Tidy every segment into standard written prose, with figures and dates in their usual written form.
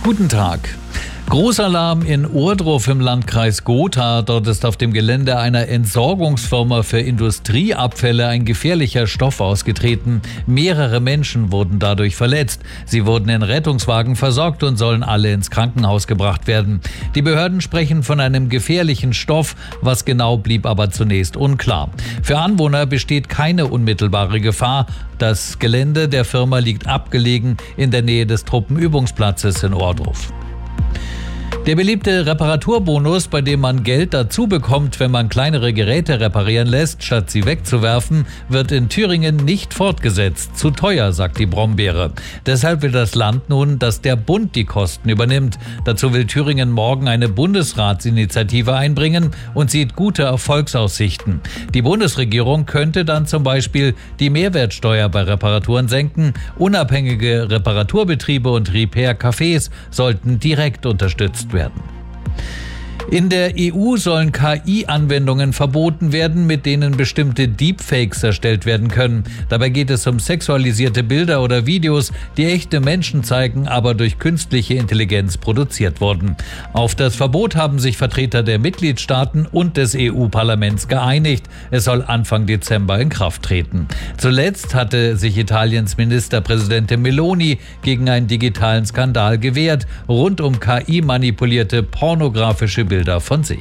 Guten Tag. Großalarm in Ohrdruf im Landkreis Gotha. Dort ist auf dem Gelände einer Entsorgungsfirma für Industrieabfälle ein gefährlicher Stoff ausgetreten. Mehrere Menschen wurden dadurch verletzt. Sie wurden in Rettungswagen versorgt und sollen alle ins Krankenhaus gebracht werden. Die Behörden sprechen von einem gefährlichen Stoff. Was genau, blieb aber zunächst unklar. Für Anwohner besteht keine unmittelbare Gefahr. Das Gelände der Firma liegt abgelegen in der Nähe des Truppenübungsplatzes in Ohrdruf. Der beliebte Reparaturbonus, bei dem man Geld dazu bekommt, wenn man kleinere Geräte reparieren lässt, statt sie wegzuwerfen, wird in Thüringen nicht fortgesetzt. Zu teuer, sagt die Brombeere. Deshalb will das Land nun, dass der Bund die Kosten übernimmt. Dazu will Thüringen morgen eine Bundesratsinitiative einbringen und sieht gute Erfolgsaussichten. Die Bundesregierung könnte dann zum Beispiel die Mehrwertsteuer bei Reparaturen senken. Unabhängige Reparaturbetriebe und Repair-Cafés sollten direkt unterstützt werden. In der EU sollen KI-Anwendungen verboten werden, mit denen bestimmte Deepfakes erstellt werden können. Dabei geht es um sexualisierte Bilder oder Videos, die echte Menschen zeigen, aber durch künstliche Intelligenz produziert wurden. Auf das Verbot haben sich Vertreter der Mitgliedstaaten und des EU-Parlaments geeinigt. Es soll Anfang Dezember in Kraft treten. Zuletzt hatte sich Italiens Ministerpräsidentin Meloni gegen einen digitalen Skandal gewehrt, rund um KI-manipulierte pornografische Bilder von sich.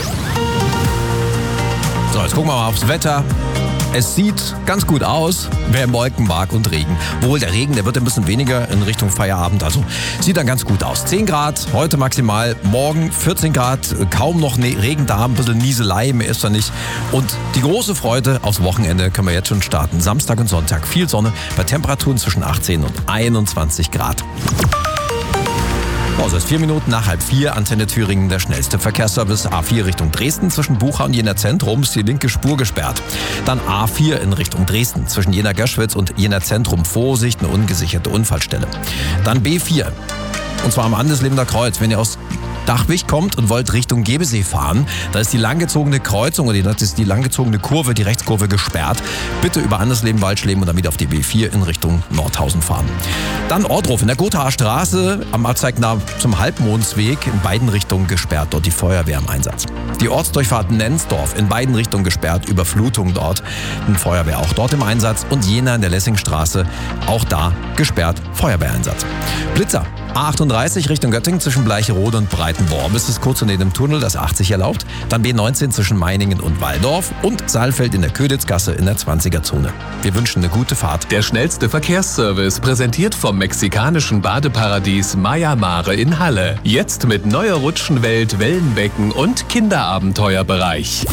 So, jetzt gucken wir mal aufs Wetter. Es sieht ganz gut aus, wer Wolken mag und Regen. Wohl der Regen, der wird ein bisschen weniger in Richtung Feierabend, also sieht dann ganz gut aus. 10 Grad, heute maximal, morgen 14 Grad, kaum noch Regen da, ein bisschen Nieselei, mehr ist da nicht. Und die große Freude aufs Wochenende können wir jetzt schon starten. Samstag und Sonntag viel Sonne bei Temperaturen zwischen 18 und 21 Grad. Also ist 4 Minuten nach 3:30, Antenne Thüringen, der schnellste Verkehrsservice. A4 Richtung Dresden, zwischen Bucha und Jena Zentrum ist die linke Spur gesperrt. Dann A4 in Richtung Dresden, zwischen Jena Göschwitz und Jena Zentrum, Vorsicht, eine ungesicherte Unfallstelle. Dann B4, und zwar am Andeslebender Kreuz, wenn ihr aus Dachwig kommt und wollt Richtung Gebesee fahren, da ist die langgezogene Kreuzung oder das ist die langgezogene Kurve, die Rechtskurve gesperrt. Bitte über Andersleben, Waldschleben und dann wieder auf die B4 in Richtung Nordhausen fahren. Dann Ohrdruf in der Gothaer Straße am Abzweig nah zum Halbmondsweg in beiden Richtungen gesperrt, dort die Feuerwehr im Einsatz. Die Ortsdurchfahrt Nensdorf in beiden Richtungen gesperrt, Überflutung dort, eine Feuerwehr auch dort im Einsatz und Jena in der Lessingstraße, auch da gesperrt, Feuerwehreinsatz. Blitzer. A38 Richtung Göttingen zwischen Bleicherode und Breitenborn ist es kurz unter dem Tunnel, das 80 erlaubt. Dann B19 zwischen Meiningen und Walldorf und Saalfeld in der Köditzgasse in der 20er-Zone. Wir wünschen eine gute Fahrt. Der schnellste Verkehrsservice, präsentiert vom mexikanischen Badeparadies Maya Mare in Halle. Jetzt mit neuer Rutschenwelt, Wellenbecken und Kinderabenteuerbereich.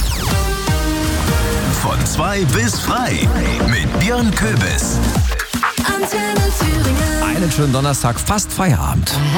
Von 2 bis frei mit Björn Köbis. Einen schönen Donnerstag, fast Feierabend.